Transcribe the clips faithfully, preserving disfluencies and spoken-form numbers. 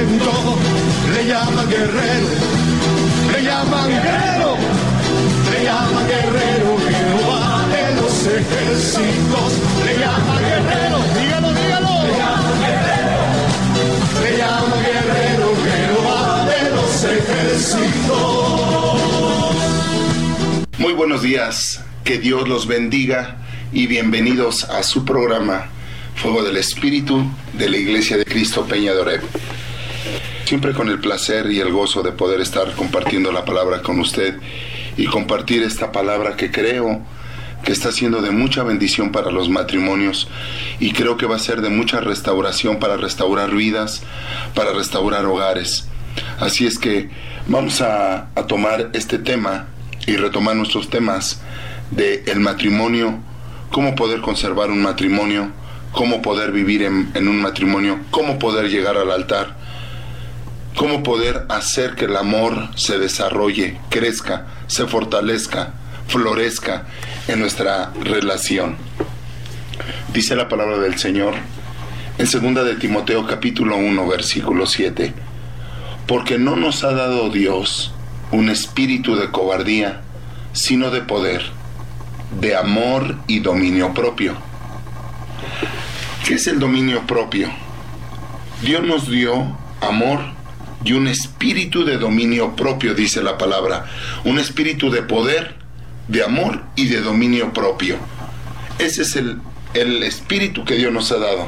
violento, le llaman guerrero, le llaman guerrero, le llaman guerrero, Jehová de los ejércitos, le llaman guerrero, dígalo, dígalo, le llaman guerrero, le llaman guerrero, Jehová de los ejércitos. Muy buenos días, que Dios los bendiga y bienvenidos a su programa Fuego del Espíritu de la Iglesia de Cristo Peña de Oreb. Siempre con el placer y el gozo de poder estar compartiendo la palabra con usted y compartir esta palabra que creo que está siendo de mucha bendición para los matrimonios y creo que va a ser de mucha restauración para restaurar vidas, para restaurar hogares. Así es que vamos a, a tomar este tema y retomar nuestros temas de el matrimonio, cómo poder conservar un matrimonio, cómo poder vivir en, en un matrimonio, cómo poder llegar al altar, cómo poder hacer que el amor se desarrolle, crezca, se fortalezca, florezca en nuestra relación. Dice la palabra del Señor en segunda de Timoteo capítulo uno versículo siete: porque no nos ha dado Dios un espíritu de cobardía, sino de poder, de amor y dominio propio. ¿Qué es el dominio propio? Dios nos dio amor y un espíritu de dominio propio, dice la palabra. Un espíritu de poder, de amor y de dominio propio. Ese es el, el espíritu que Dios nos ha dado.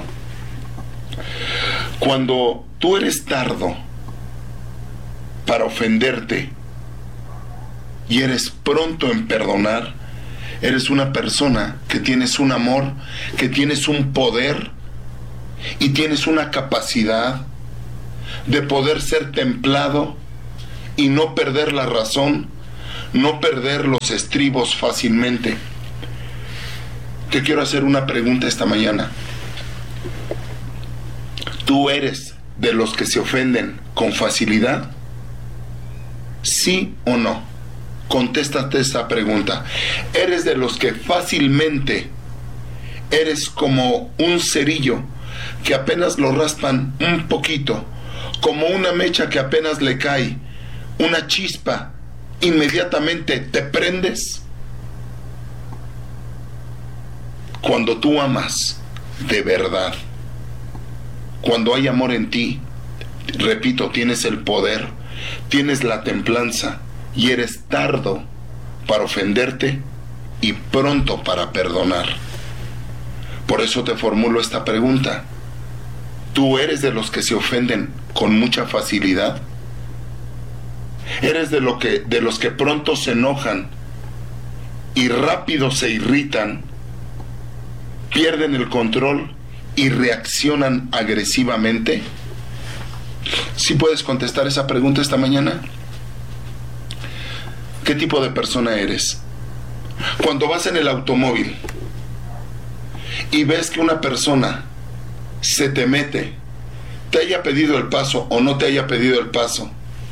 Cuando tú eres tardo para ofenderte y eres pronto en perdonar, eres una persona que tienes un amor, que tienes un poder y tienes una capacidad de poder ser templado y no perder la razón, no perder los estribos fácilmente. Te quiero hacer una pregunta esta mañana. ¿Tú eres de los que se ofenden con facilidad? ¿Sí o no? Contéstate esa pregunta. ¿Eres de los que fácilmente eres como un cerillo que apenas lo raspan un poquito, como una mecha que apenas le cae una chispa, inmediatamente te prendes? Cuando tú amas de verdad, cuando hay amor en ti, repito, tienes el poder, tienes la templanza y eres tardo para ofenderte y pronto para perdonar. Por eso te formulo esta pregunta. ¿Tú eres de los que se ofenden con mucha facilidad? ¿Eres de, lo que, de los que pronto se enojan y rápido se irritan, pierden el control y reaccionan agresivamente? ¿Sí puedes contestar esa pregunta esta mañana? ¿Qué tipo de persona eres? Cuando vas en el automóvil y ves que una persona se te mete, te haya pedido el paso o no te haya pedido el paso,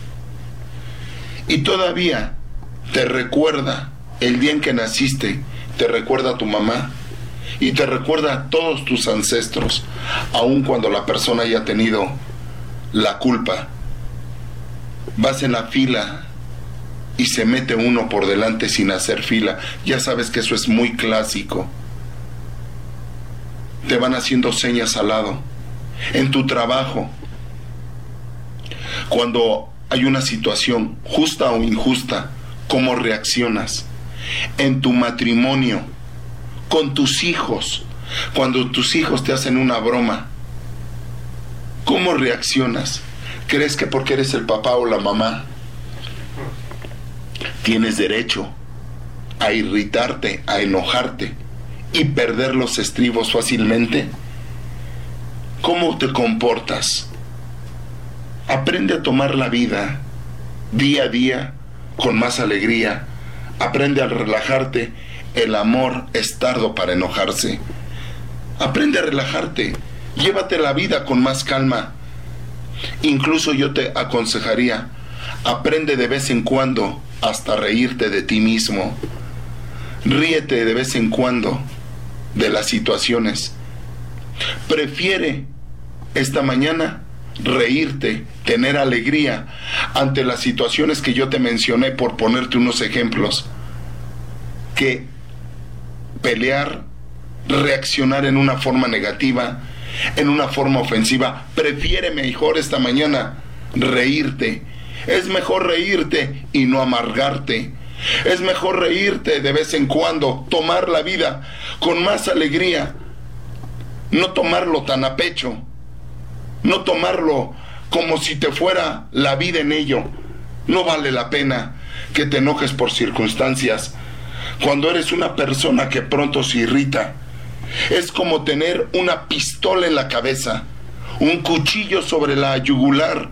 y todavía te recuerda el día en que naciste, te recuerda a tu mamá y te recuerda a todos tus ancestros, aun cuando la persona haya tenido la culpa, vas en la fila y se mete uno por delante sin hacer fila. Ya sabes que eso es muy clásico. Te van haciendo señas al lado. En tu trabajo, cuando hay una situación justa o injusta, ¿cómo reaccionas? En tu matrimonio, con tus hijos, cuando tus hijos te hacen una broma, ¿cómo reaccionas? ¿Crees que porque eres el papá o la mamá tienes derecho a irritarte, a enojarte y perder los estribos fácilmente? ¿Cómo te comportas? Aprende a tomar la vida día a día con más alegría. Aprende a relajarte. El amor es tardo para enojarse. Aprende a relajarte. Llévate la vida con más calma. Incluso yo te aconsejaría, aprende de vez en cuando hasta reírte de ti mismo. Ríete de vez en cuando de las situaciones. Prefiere esta mañana reírte tener alegría ante las situaciones que yo te mencioné, por ponerte unos ejemplos, que pelear, reaccionar en una forma negativa, en una forma ofensiva. Prefiere mejor esta mañana reírte. Es mejor reírte y no amargarte. Es mejor reírte de vez en cuando, tomar la vida con más alegría, no tomarlo tan a pecho, no tomarlo como si te fuera la vida en ello. No vale la pena que te enojes por circunstancias. Cuando eres una persona que pronto se irrita, es como tener una pistola en la cabeza, un cuchillo sobre la yugular.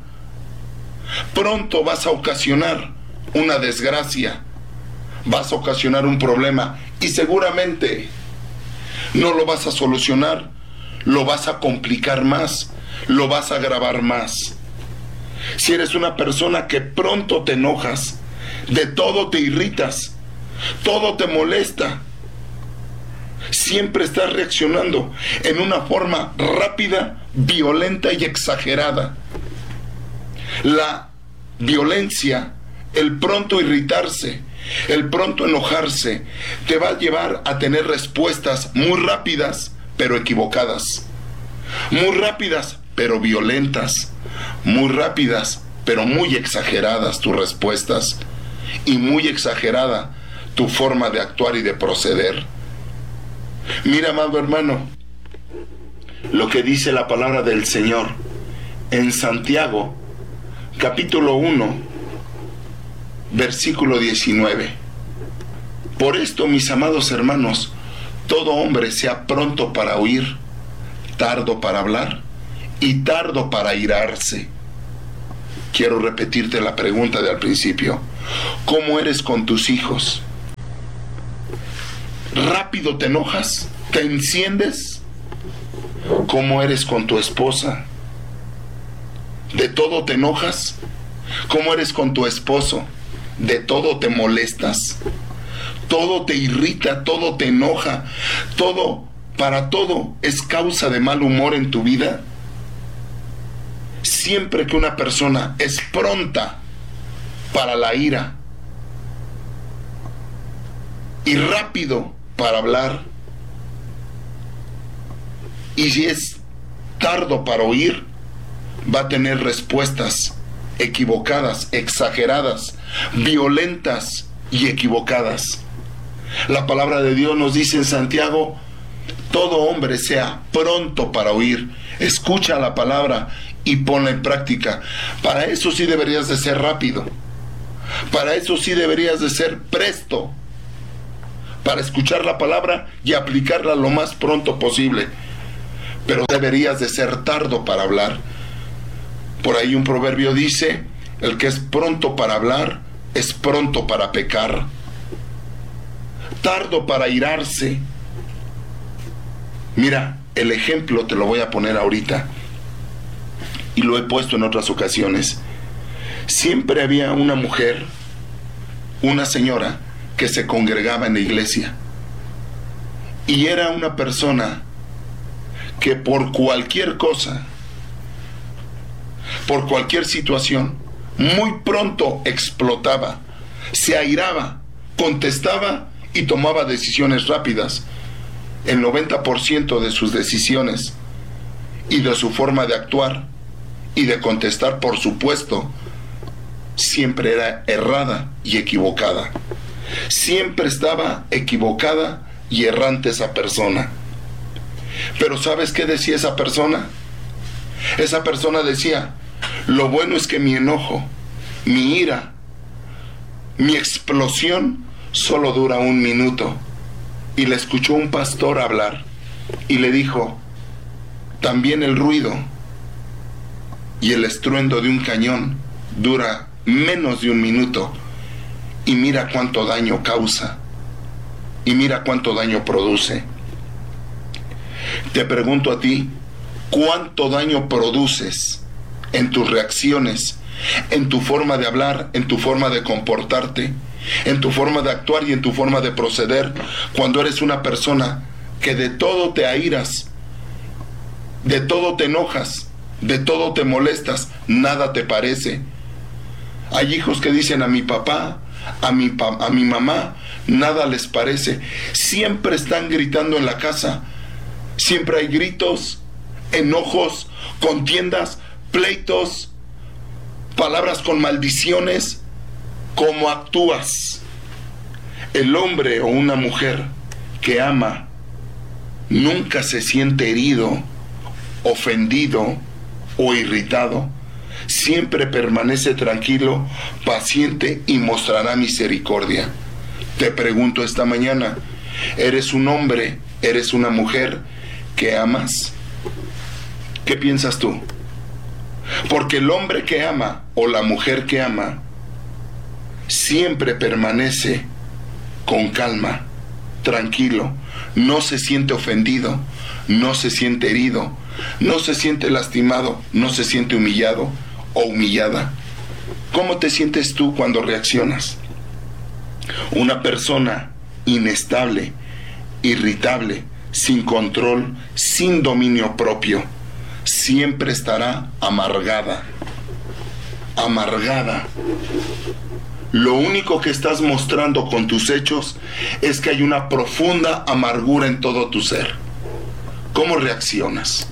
Pronto vas a ocasionar una desgracia, vas a ocasionar un problema y seguramente no lo vas a solucionar, lo vas a complicar más, lo vas a agravar más. Si eres una persona que pronto te enojas, de todo te irritas, todo te molesta, siempre estás reaccionando en una forma rápida, violenta y exagerada. La violencia, el pronto irritarse, el pronto enojarse, te va a llevar a tener respuestas muy rápidas, pero equivocadas. Muy rápidas, pero violentas. Muy rápidas, pero muy exageradas tus respuestas. Y muy exagerada tu forma de actuar y de proceder. Mira, amado hermano, lo que dice la palabra del Señor en Santiago, capítulo uno, versículo diecinueve. Por esto, mis amados hermanos, todo hombre sea pronto para oír, tardo para hablar y tardo para airarse. Quiero repetirte la pregunta de al principio. ¿Cómo eres con tus hijos? ¿Rápido te enojas? ¿Te enciendes? ¿Cómo eres con tu esposa? ¿De todo te enojas? ¿Cómo eres con tu esposo? ¿De todo te molestas? Todo te irrita, todo te enoja, todo, para todo es causa de mal humor en tu vida. Siempre que una persona es pronta para la ira y rápido para hablar, y si es tardo para oír, va a tener respuestas equivocadas, exageradas, violentas y equivocadas. La palabra de Dios nos dice en Santiago: todo hombre sea pronto para oír. Escucha la palabra y ponla en práctica. Para eso sí deberías de ser rápido. Para eso sí deberías de ser presto. Para escuchar la palabra y aplicarla lo más pronto posible. Pero deberías de ser tardo para hablar. Por ahí un proverbio dice: el que es pronto para hablar es pronto para pecar. Tardo para airarse. Mira, el ejemplo te lo voy a poner ahorita, y lo he puesto en otras ocasiones. Siempre había una mujer, una señora, que se congregaba en la iglesia, y era una persona que por cualquier cosa, por cualquier situación, muy pronto explotaba, se airaba, contestaba y tomaba decisiones rápidas. El noventa por ciento de sus decisiones y de su forma de actuar y de contestar, por supuesto, siempre era errada y equivocada. Siempre estaba equivocada y errante esa persona. Pero ¿sabes qué decía esa persona? Esa persona decía: lo bueno es que mi enojo, mi ira, mi explosión solo dura un minuto. Y le escuchó un pastor hablar y le dijo: también el ruido y el estruendo de un cañón dura menos de un minuto, y mira cuánto daño causa y mira cuánto daño produce. Te pregunto a ti: ¿cuánto daño produces en tus reacciones, en tu forma de hablar, en tu forma de comportarte, en tu forma de actuar y en tu forma de proceder, cuando eres una persona que de todo te airas, de todo te enojas, de todo te molestas, nada te parece. Hay hijos que dicen a mi papá, a mi, pa- a mi mamá, nada les parece. Siempre están gritando en la casa. Siempre hay gritos, enojos, contiendas, pleitos, palabras con maldiciones. ¿Cómo actúas? El hombre o una mujer que ama nunca se siente herido, ofendido o irritado. Siempre permanece tranquilo, paciente y mostrará misericordia. Te pregunto esta mañana, ¿eres un hombre, eres una mujer que amas? ¿Qué piensas tú? Porque el hombre que ama o la mujer que ama siempre permanece con calma, tranquilo, no se siente ofendido, no se siente herido, no se siente lastimado, no se siente humillado o humillada. ¿Cómo te sientes tú cuando reaccionas? Una persona inestable, irritable, sin control, sin dominio propio, siempre estará amargada, amargada. Lo único que estás mostrando con tus hechos es que hay una profunda amargura en todo tu ser. ¿Cómo reaccionas?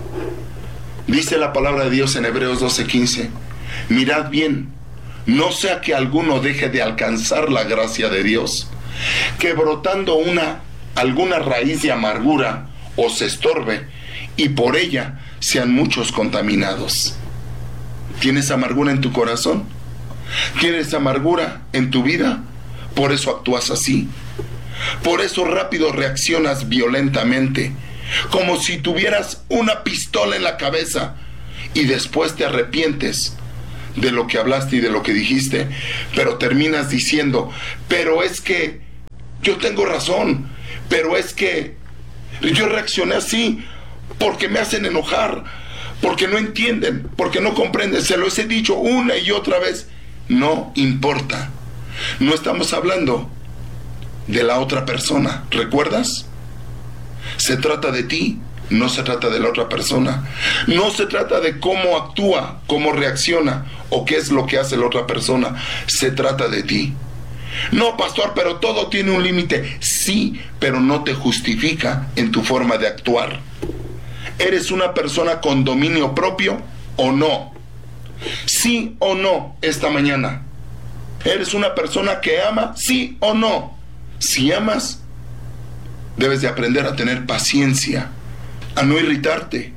Dice la palabra de Dios en Hebreos doce quince, mirad bien, no sea que alguno deje de alcanzar la gracia de Dios, que brotando una, alguna raíz de amargura os estorbe, y por ella sean muchos contaminados. ¿Tienes amargura en tu corazón? ¿Tienes amargura en tu vida? Por eso actúas así. Por eso rápido reaccionas violentamente, como si tuvieras una pistola en la cabeza, y después te arrepientes de lo que hablaste y de lo que dijiste, pero terminas diciendo, pero es que yo tengo razón, pero es que yo reaccioné así porque me hacen enojar, porque no entienden, porque no comprenden. Se los he dicho una y otra vez. No importa. No estamos hablando de la otra persona, ¿recuerdas? Se trata de ti, no se trata de la otra persona. No se trata de cómo actúa, cómo reacciona o qué es lo que hace la otra persona. Se trata de ti. No, pastor, pero todo tiene un límite. Sí, pero no te justifica en tu forma de actuar. ¿Eres una persona con dominio propio o no? ¿Sí o no esta mañana? ¿Eres una persona que ama? ¿Sí o no? Si amas, debes de aprender a tener paciencia, a no irritarte,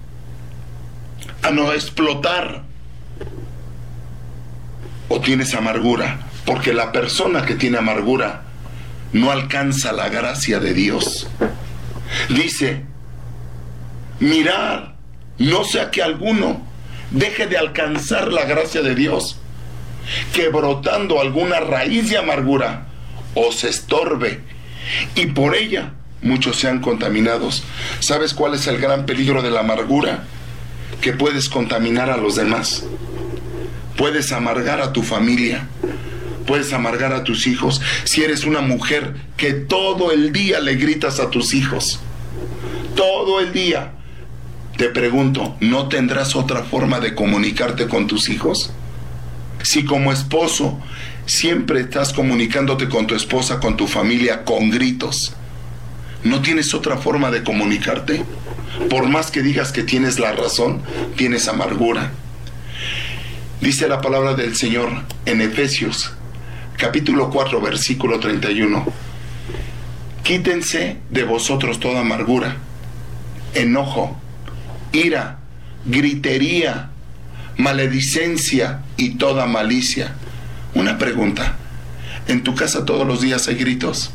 a no explotar. ¿O tienes amargura? Porque la persona que tiene amargura no alcanza la gracia de Dios. Dice, mirad, no sea que alguno deje de alcanzar la gracia de Dios, que brotando alguna raíz de amargura os estorbe, y por ella muchos sean contaminados. ¿Sabes cuál es el gran peligro de la amargura? Que puedes contaminar a los demás. Puedes amargar a tu familia, puedes amargar a tus hijos. Si eres una mujer que todo el día le gritas a tus hijos, todo el día, te pregunto, ¿no tendrás otra forma de comunicarte con tus hijos? Si como esposo siempre estás comunicándote con tu esposa, con tu familia, con gritos, ¿no tienes otra forma de comunicarte? Por más que digas que tienes la razón, tienes amargura. Dice la palabra del Señor en Efesios, capítulo cuatro, versículo treinta y uno. Quítense de vosotros toda amargura, enojo, ira, gritería, maledicencia y toda malicia. Una pregunta, ¿en tu casa todos los días hay gritos?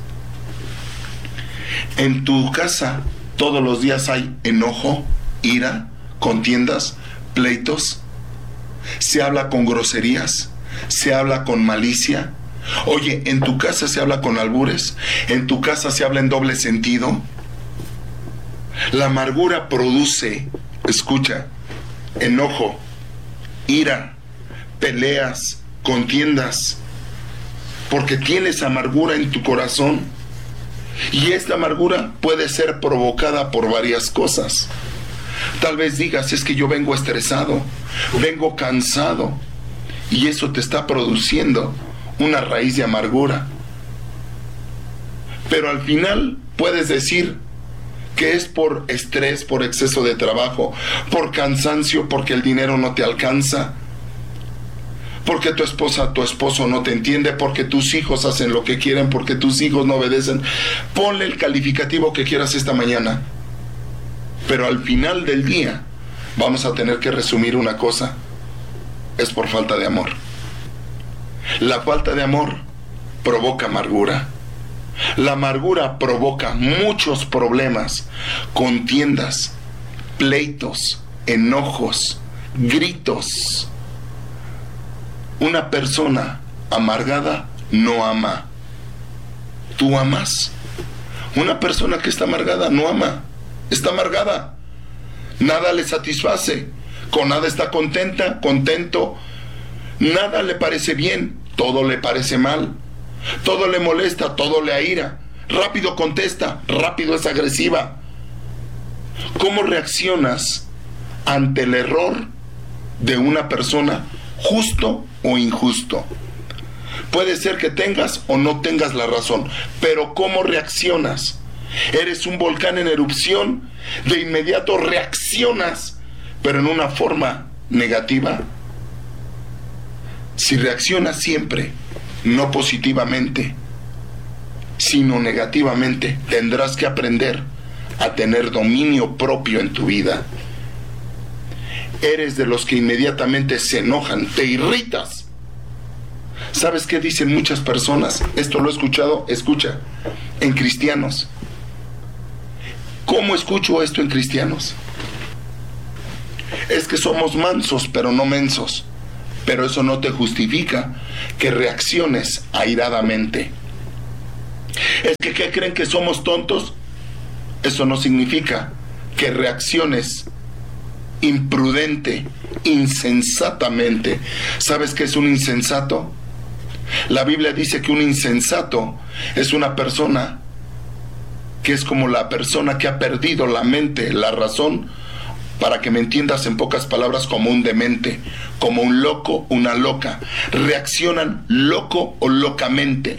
¿En tu casa todos los días hay enojo, ira, contiendas, pleitos? ¿Se habla con groserías? ¿Se habla con malicia? Oye, ¿en tu casa se habla con albures? ¿En tu casa se habla en doble sentido? La amargura produce, escucha, enojo, ira, peleas, contiendas, porque tienes amargura en tu corazón. Y esta amargura puede ser provocada por varias cosas. Tal vez digas, es que yo vengo estresado, vengo cansado. Y eso te está produciendo una raíz de amargura. Pero al final puedes decir que es por estrés, por exceso de trabajo, por cansancio, porque el dinero no te alcanza, porque tu esposa, tu esposo no te entiende, porque tus hijos hacen lo que quieren, porque tus hijos no obedecen. Ponle el calificativo que quieras esta mañana. Pero al final del día vamos a tener que resumir una cosa: es por falta de amor. La falta de amor provoca amargura. La amargura provoca muchos problemas, contiendas, pleitos, enojos, gritos. Una persona amargada no ama. ¿Tú amas? Una persona que está amargada no ama. Está amargada. Nada le satisface. Con nada está contenta, contento. Nada le parece bien. Todo le parece mal. Todo le molesta, todo le aira. Rápido contesta, rápido es agresiva. ¿Cómo reaccionas ante el error de una persona, justo o injusto? Puede ser que tengas o no tengas la razón, pero ¿cómo reaccionas? ¿Eres un volcán en erupción? ¿De inmediato reaccionas, pero en una forma negativa? Si reaccionas siempre, no positivamente, sino negativamente, tendrás que aprender a tener dominio propio en tu vida. Eres de los que inmediatamente se enojan, te irritas. ¿Sabes qué dicen muchas personas? Esto lo he escuchado, escucha, en cristianos. ¿Cómo escucho esto en cristianos? Es que somos mansos, pero no mensos. Pero eso no te justifica que reacciones airadamente. Es que ¿qué creen, que somos tontos? Eso no significa que reacciones imprudente, insensatamente. ¿Sabes qué es un insensato? La Biblia dice que un insensato es una persona que es como la persona que ha perdido la mente, la razón. Para que me entiendas en pocas palabras, como un demente, como un loco, una loca. Reaccionan loco o locamente.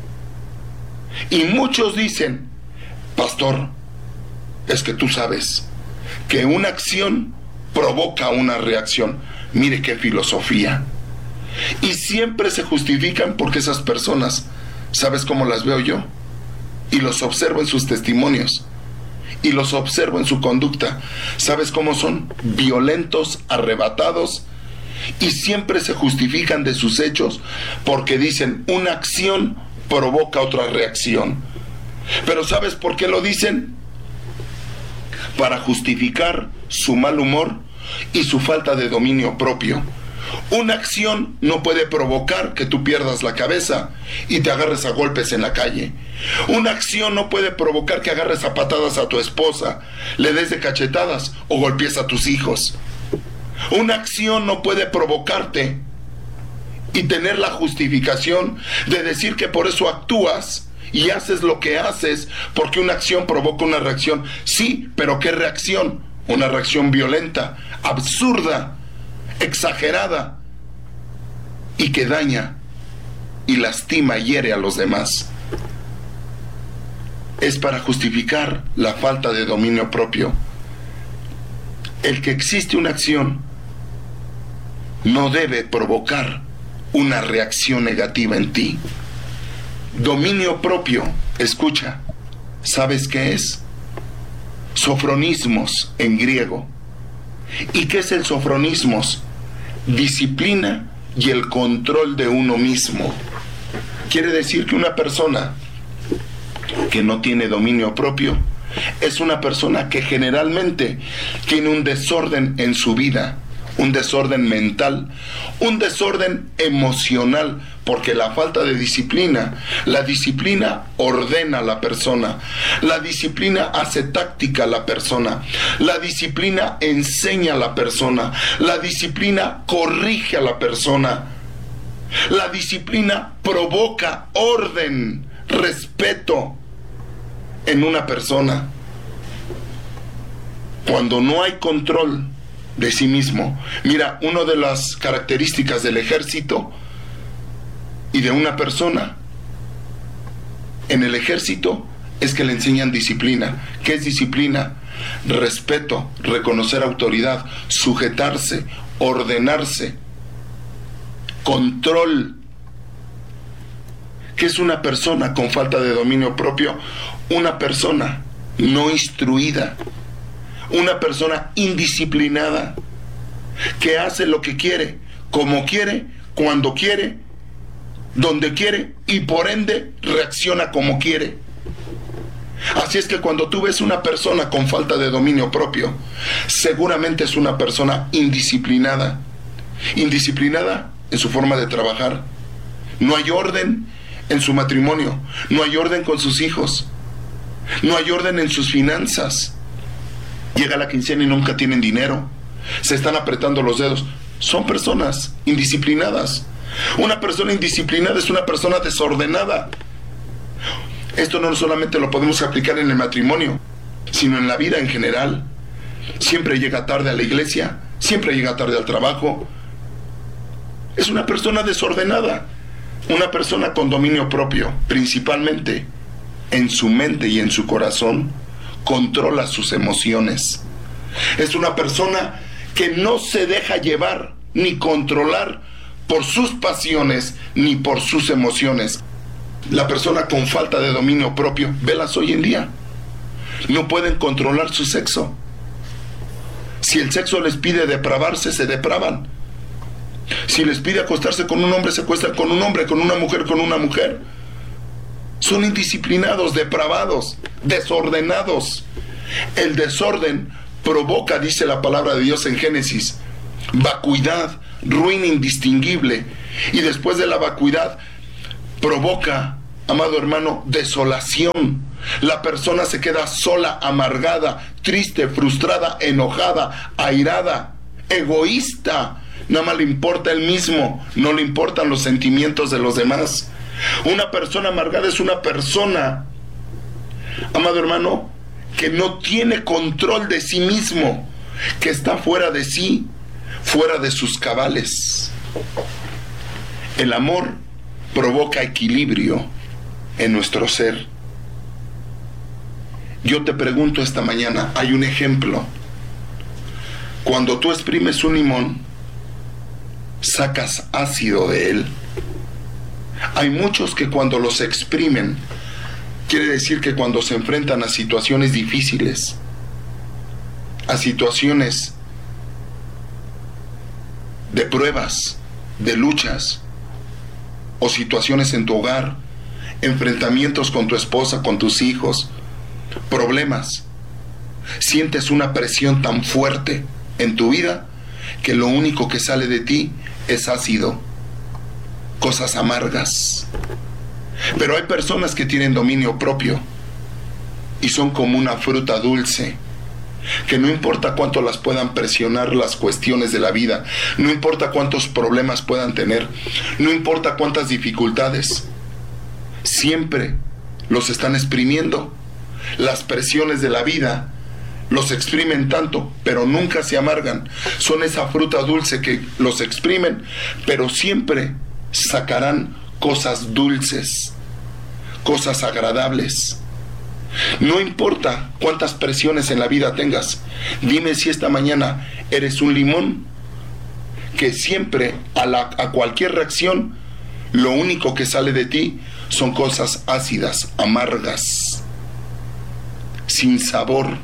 Y muchos dicen: pastor, es que tú sabes que una acción provoca una reacción. Mire qué filosofía. Y siempre se justifican porque esas personas, ¿sabes cómo las veo yo? Y los observo en sus testimonios. Y los observo en su conducta. ¿Sabes cómo son? Violentos, arrebatados, y siempre se justifican de sus hechos porque dicen: una acción provoca otra reacción. Pero ¿sabes por qué lo dicen? Para justificar su mal humor y su falta de dominio propio. Una acción no puede provocar que tú pierdas la cabeza y te agarres a golpes en la calle. Una acción no puede provocar que agarres a patadas a tu esposa, le des de cachetadas o golpees a tus hijos. Una acción no puede provocarte y tener la justificación de decir que por eso actúas y haces lo que haces, porque una acción provoca una reacción. Sí, pero ¿qué reacción? Una reacción violenta, absurda, exagerada, y que daña y lastima y hiere a los demás. Es para justificar la falta de dominio propio. El que existe una acción no debe provocar una reacción negativa en ti. Dominio propio, escucha, ¿sabes qué es? Sofronismos en griego. ¿Y qué es el sofronismos? Disciplina y el control de uno mismo. Quiere decir que una persona que no tiene dominio propio es una persona que generalmente tiene un desorden en su vida, un desorden mental, un desorden emocional, porque la falta de disciplina, la disciplina ordena a la persona, la disciplina hace táctica a la persona, la disciplina enseña a la persona, la disciplina corrige a la persona, la disciplina provoca orden, respeto en una persona. Cuando no hay control de sí mismo. Mira, una de las características del ejército y de una persona en el ejército es que le enseñan disciplina. ¿Qué es disciplina? Respeto, reconocer autoridad, sujetarse, ordenarse, control. ¿Qué es una persona con falta de dominio propio? Una persona no instruida, una persona indisciplinada, que hace lo que quiere, como quiere, cuando quiere, donde quiere, y por ende reacciona como quiere. Así es que cuando tú ves una persona con falta de dominio propio, seguramente es una persona indisciplinada. Indisciplinada en su forma de trabajar. No hay orden en su matrimonio, no hay orden con sus hijos, no hay orden en sus finanzas. Llega la quincena y nunca tienen dinero, se están apretando los dedos. Son personas indisciplinadas. Una persona indisciplinada es una persona desordenada. Esto no solamente lo podemos aplicar en el matrimonio, sino en la vida en general. Siempre llega tarde a la iglesia, siempre llega tarde al trabajo. Es una persona desordenada. Una persona con dominio propio, principalmente en su mente y en su corazón, controla sus emociones. Es una persona que no se deja llevar ni controlar por sus pasiones ni por sus emociones. La persona con falta de dominio propio, velas hoy en día, no pueden controlar su sexo. Si el sexo les pide depravarse, se depravan. Si les pide acostarse con un hombre, se acuestan con un hombre, con una mujer, con una mujer. Son indisciplinados, depravados, desordenados. El desorden provoca, dice la palabra de Dios en Génesis, vacuidad, ruina indistinguible. Y después de la vacuidad, provoca, amado hermano, desolación. La persona se queda sola, amargada, triste, frustrada, enojada, airada, egoísta. Nada más le importa él mismo, no le importan los sentimientos de los demás. Una persona amargada es una persona, amado hermano, que no tiene control de sí mismo, que está fuera de sí, fuera de sus cabales. El amor provoca equilibrio en nuestro ser. Yo te pregunto esta mañana, hay un ejemplo. Cuando tú exprimes un limón, sacas ácido de él. Hay muchos que cuando los exprimen, quiere decir que cuando se enfrentan a situaciones difíciles, a situaciones de pruebas, de luchas, o situaciones en tu hogar, enfrentamientos con tu esposa, con tus hijos, problemas, sientes una presión tan fuerte en tu vida que lo único que sale de ti es ácido, cosas amargas. Pero hay personas que tienen dominio propio y son como una fruta dulce, que no importa cuánto las puedan presionar las cuestiones de la vida, no importa cuántos problemas puedan tener, no importa cuántas dificultades, siempre los están exprimiendo. Las presiones de la vida los exprimen tanto, pero nunca se amargan. Son esa fruta dulce que los exprimen, pero siempre sacarán cosas dulces, cosas agradables. No importa cuántas presiones en la vida tengas, dime si esta mañana eres un limón que siempre a, la, a cualquier reacción lo único que sale de ti son cosas ácidas, amargas, sin sabor.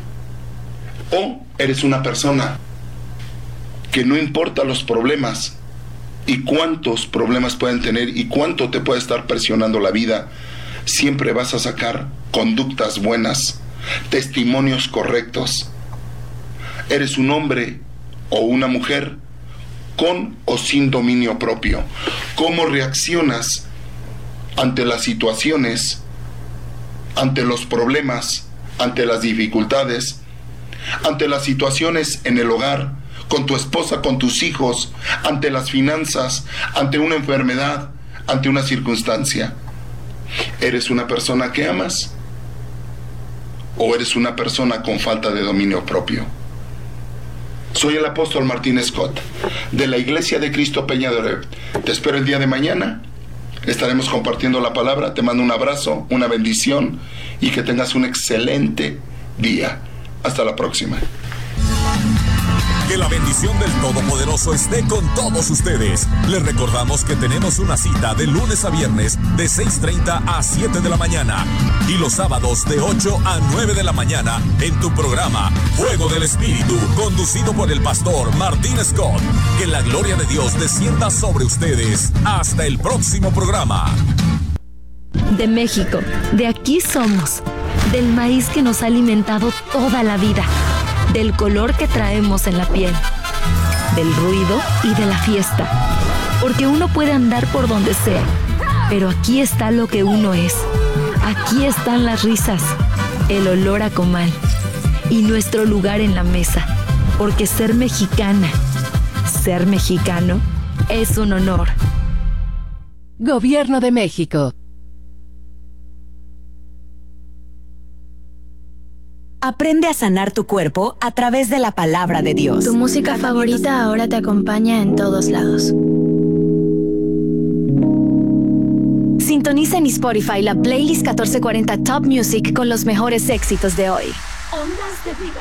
O eres una persona que no importa los problemas y cuántos problemas pueden tener y cuánto te puede estar presionando la vida, siempre vas a sacar conductas buenas, testimonios correctos. Eres un hombre o una mujer con o sin dominio propio. ¿Cómo reaccionas ante las situaciones, ante los problemas, ante las dificultades, ante las situaciones en el hogar, con tu esposa, con tus hijos, ante las finanzas, ante una enfermedad, ante una circunstancia? ¿Eres una persona que amas? ¿O eres una persona con falta de dominio propio? Soy el apóstol Martín Scott, de la Iglesia de Cristo Peña de Oreb. Te espero el día de mañana. Estaremos compartiendo la palabra. Te mando un abrazo, una bendición y que tengas un excelente día. Hasta la próxima. Que la bendición del Todopoderoso esté con todos ustedes. Les recordamos que tenemos una cita de lunes a viernes de seis treinta a siete de la mañana y los sábados de ocho a nueve de la mañana en tu programa Fuego del Espíritu, conducido por el pastor Martín Scott. Que la gloria de Dios descienda sobre ustedes. Hasta el próximo programa. De México, de aquí somos, del maíz que nos ha alimentado toda la vida, del color que traemos en la piel, del ruido y de la fiesta. Porque uno puede andar por donde sea, pero aquí está lo que uno es. Aquí están las risas, el olor a comal y nuestro lugar en la mesa. Porque ser mexicana, ser mexicano, es un honor. Gobierno de México. Aprende a sanar tu cuerpo a través de la palabra de Dios. Tu música favorita ahora te acompaña en todos lados. Sintoniza en Spotify la playlist catorce cuarenta Top Music con los mejores éxitos de hoy. Ondas de vida.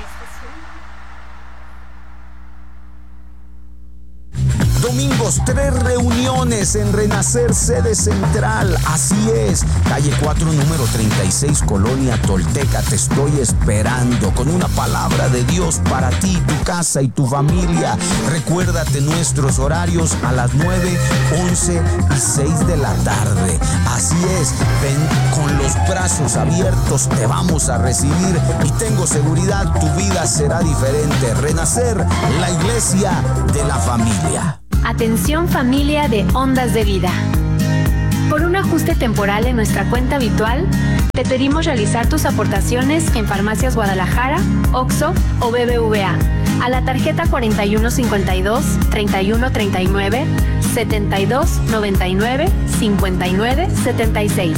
Domingos, tres reuniones en Renacer, sede central. Así es, calle cuatro, número treinta y seis, Colonia Tolteca. Te estoy esperando con una palabra de Dios para ti, tu casa y tu familia. Recuérdate nuestros horarios a las nueve, once y seis de la tarde. Así es, ven con los brazos abiertos, te vamos a recibir y tengo seguridad, tu vida será diferente. Renacer, la iglesia de la familia. Atención familia de Ondas de Vida. Por un ajuste temporal en nuestra cuenta habitual, te pedimos realizar tus aportaciones en Farmacias Guadalajara, Oxxo o B B V A a la tarjeta cuarenta y uno cincuenta y dos, treinta y uno treinta y nueve, setenta y dos noventa y nueve, cincuenta y nueve setenta y seis.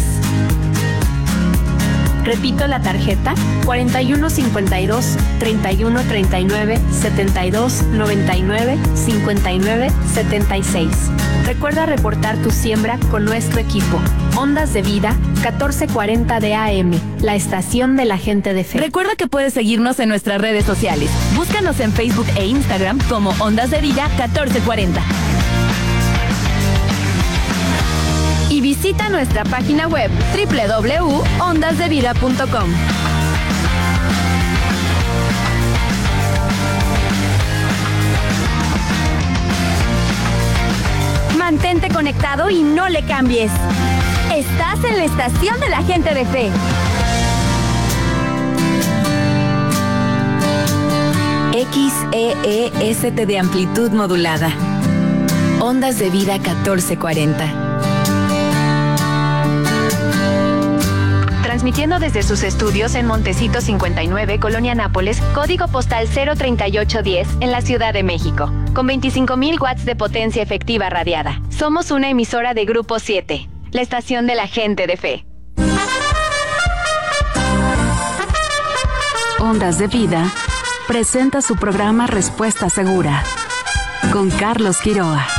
Repito la tarjeta cuarenta y uno cincuenta y dos, treinta y uno treinta y nueve, setenta y dos noventa y nueve, cincuenta y nueve setenta y seis. Recuerda reportar tu siembra con nuestro equipo. Ondas de Vida, catorce cuarenta de A M, la estación de la gente de fe. Recuerda que puedes seguirnos en nuestras redes sociales. Búscanos en Facebook e Instagram como Ondas de Vida catorce cuarenta. Y visita nuestra página web doble u doble u doble u punto ondas de vida punto com. Mantente conectado y no le cambies. Estás en la estación de la gente de fe. X E E S T de amplitud modulada. Ondas de Vida catorce cuarenta. Transmitiendo desde sus estudios en Montecito cincuenta y nueve, Colonia Nápoles, código postal cero treinta y ocho diez, en la Ciudad de México, con veinticinco mil watts de potencia efectiva radiada. Somos una emisora de Grupo siete, la estación de la gente de fe. Ondas de Vida presenta su programa Respuesta Segura, con Carlos Quiroa.